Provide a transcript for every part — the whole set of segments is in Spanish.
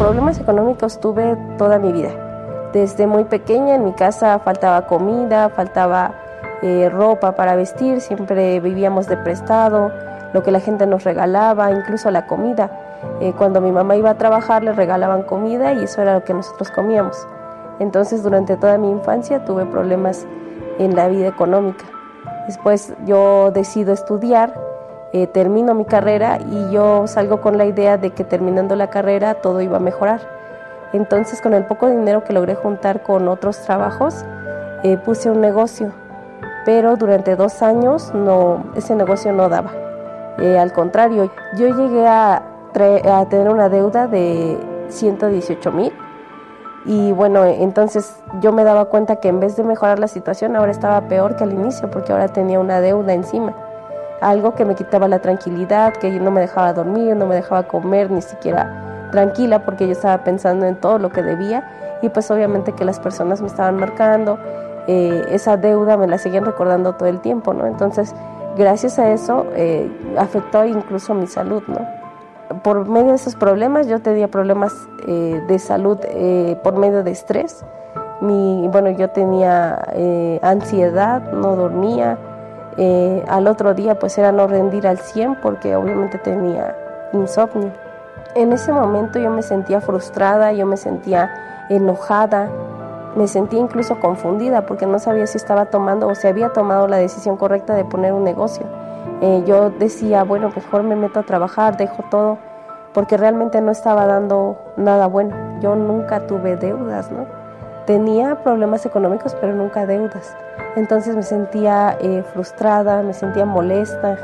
Problemas económicos tuve toda mi vida. Desde muy pequeña en mi casa faltaba comida, faltaba ropa para vestir, siempre vivíamos de prestado, lo que la gente nos regalaba, incluso la comida. Cuando mi mamá iba a trabajar le regalaban comida y eso era lo que nosotros comíamos. Entonces durante toda mi infancia tuve problemas en la vida económica. Después yo decido estudiar, termino mi carrera y yo salgo con la idea de que terminando la carrera todo iba a mejorar. Entonces con el poco dinero que logré juntar con otros trabajos, puse un negocio, pero durante 2 años ese negocio no daba. Al contrario, yo llegué a tener una deuda de 118,000 y bueno, entonces yo me daba cuenta que en vez de mejorar la situación ahora estaba peor que al inicio, porque ahora tenía una deuda encima, algo que me quitaba la tranquilidad, que no me dejaba dormir, no me dejaba comer ni siquiera tranquila, porque yo estaba pensando en todo lo que debía y pues obviamente que las personas me estaban marcando, esa deuda me la seguían recordando todo el tiempo, ¿no? Entonces gracias a eso afectó incluso mi salud, ¿no? Por medio de esos problemas yo tenía problemas de salud por medio de estrés. Yo tenía ansiedad, no dormía. Al otro día pues era no rendir al 100 porque obviamente tenía insomnio. En ese momento yo me sentía frustrada, yo me sentía enojada, me sentía incluso confundida porque no sabía si estaba tomando o si había tomado la decisión correcta de poner un negocio. Yo decía, bueno, mejor me meto a trabajar, dejo todo, porque realmente no estaba dando nada bueno. Yo nunca tuve deudas, ¿no? Tenía problemas económicos, pero nunca deudas. Entonces me sentía frustrada, me sentía molesta.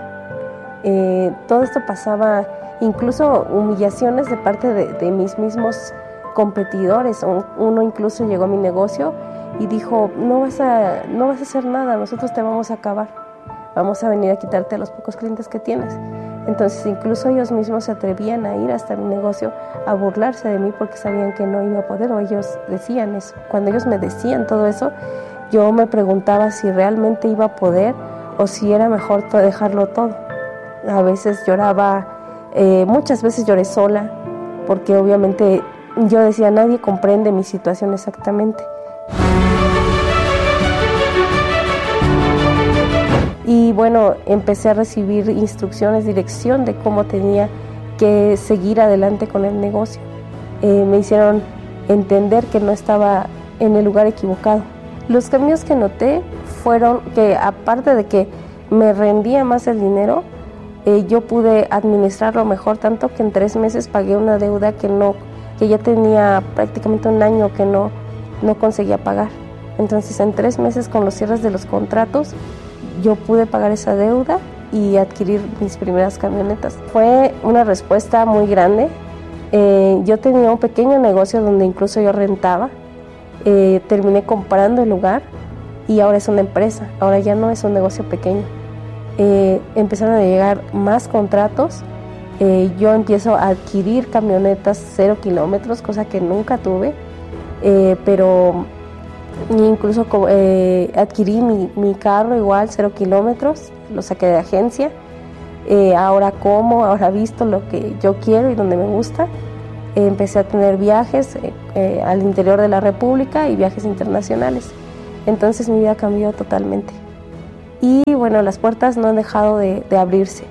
Todo esto pasaba, incluso humillaciones de parte de mis mismos competidores. Uno incluso llegó a mi negocio y dijo, no vas a hacer nada, nosotros te vamos a acabar. Vamos a venir a quitarte a los pocos clientes que tienes. Entonces incluso ellos mismos se atrevían a ir hasta mi negocio a burlarse de mí porque sabían que no iba a poder, o ellos decían eso. Cuando ellos me decían todo eso, yo me preguntaba si realmente iba a poder o si era mejor dejarlo todo. A veces lloraba, muchas veces lloré sola, porque obviamente yo decía, nadie comprende mi situación exactamente. Y bueno, empecé a recibir instrucciones, dirección de cómo tenía que seguir adelante con el negocio. Me hicieron entender que no estaba en el lugar equivocado. Los cambios que noté fueron que, aparte de que me rendía más el dinero, yo pude administrarlo mejor, tanto que en 3 meses pagué una deuda que ya tenía prácticamente 1 año que no conseguía pagar. Entonces en 3 meses, con los cierres de los contratos, yo pude pagar esa deuda y adquirir mis primeras camionetas. Fue una respuesta muy grande. Yo tenía un pequeño negocio donde incluso yo rentaba. Terminé comprando el lugar y ahora es una empresa. Ahora ya no es un negocio pequeño. Empezaron a llegar más contratos. Yo empiezo a adquirir camionetas 0 kilómetros, cosa que nunca tuve, pero incluso adquirí mi carro igual 0 kilómetros, lo saqué de agencia. Ahora visto lo que yo quiero y donde me gusta. Empecé a tener viajes al interior de la República y viajes internacionales. Entonces mi vida cambió totalmente. Y bueno, las puertas no han dejado de abrirse.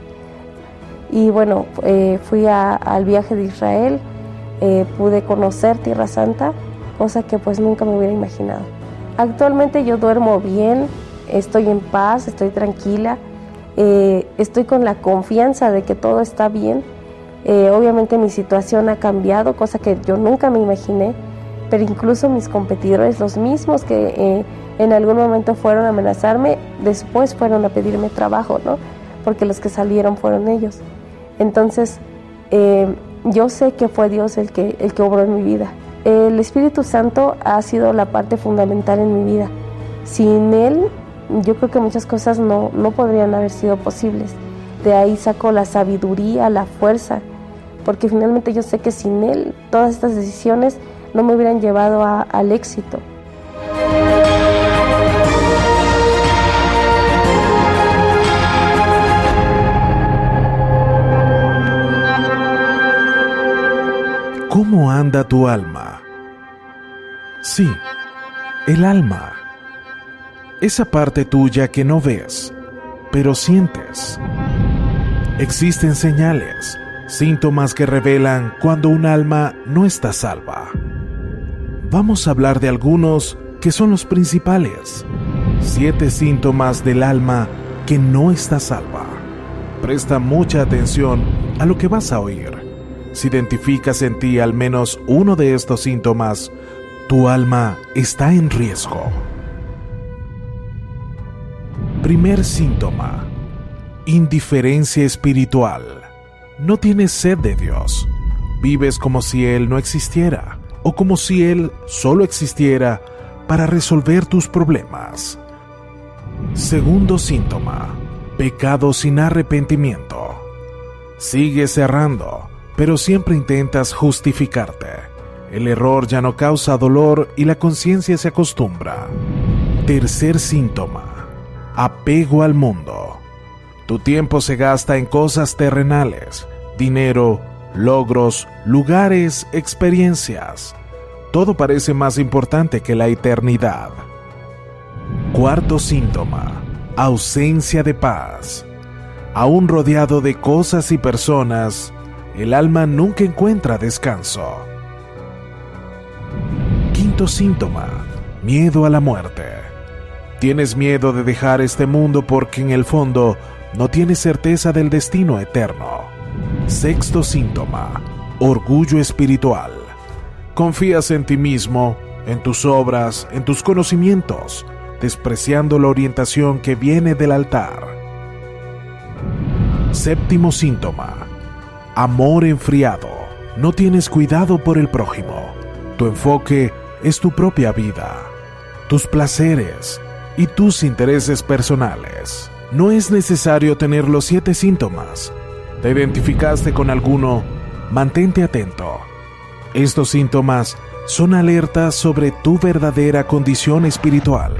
Y bueno, fui al viaje de Israel, pude conocer Tierra Santa, cosa que pues nunca me hubiera imaginado. Actualmente yo duermo bien, estoy en paz, estoy tranquila, estoy con la confianza de que todo está bien. Obviamente mi situación ha cambiado, cosa que yo nunca me imaginé, pero incluso mis competidores, los mismos que en algún momento fueron a amenazarme, después fueron a pedirme trabajo, ¿no? Porque los que salieron fueron ellos. Entonces, yo sé que fue Dios el que obró en mi vida. El Espíritu Santo ha sido la parte fundamental en mi vida. Sin Él, yo creo que muchas cosas no podrían haber sido posibles. De ahí saco la sabiduría, la fuerza, porque finalmente yo sé que sin Él, todas estas decisiones no me hubieran llevado al éxito. ¿Cómo anda tu alma? Sí, el alma. Esa parte tuya que no ves, pero sientes. Existen señales, síntomas que revelan cuando un alma no está salva. Vamos a hablar de algunos que son los principales. 7 síntomas del alma que no está salva. Presta mucha atención a lo que vas a oír. Si identificas en ti al menos uno de estos síntomas, tu alma está en riesgo. Primer síntoma: indiferencia espiritual. No tienes sed de Dios. Vives como si Él no existiera, o como si Él solo existiera para resolver tus problemas. Segundo síntoma: pecado sin arrepentimiento. Sigues errando, pero siempre intentas justificarte. El error ya no causa dolor y la conciencia se acostumbra. Tercer síntoma: apego al mundo. Tu tiempo se gasta en cosas terrenales, dinero, logros, lugares, experiencias. Todo parece más importante que la eternidad. Cuarto síntoma: ausencia de paz. Aún rodeado de cosas y personas, el alma nunca encuentra descanso. Quinto síntoma: miedo a la muerte. Tienes miedo de dejar este mundo porque en el fondo no tienes certeza del destino eterno. Sexto síntoma: orgullo espiritual. Confías en ti mismo, en tus obras, en tus conocimientos, despreciando la orientación que viene del altar. Séptimo síntoma: amor enfriado. No tienes cuidado por el prójimo. Tu enfoque es tu propia vida, tus placeres y tus intereses personales. No es necesario tener los 7 síntomas. ¿Te identificaste con alguno? Mantente atento. Estos síntomas son alertas sobre tu verdadera condición espiritual.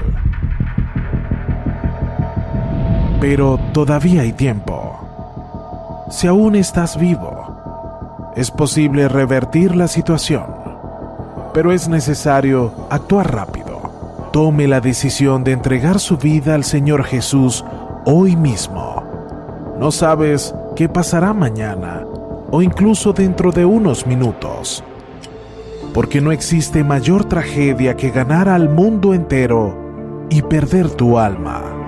Pero todavía hay tiempo. Si aún estás vivo, es posible revertir la situación, pero es necesario actuar rápido. Tome la decisión de entregar su vida al Señor Jesús hoy mismo. No sabes qué pasará mañana o incluso dentro de unos minutos, porque no existe mayor tragedia que ganar al mundo entero y perder tu alma.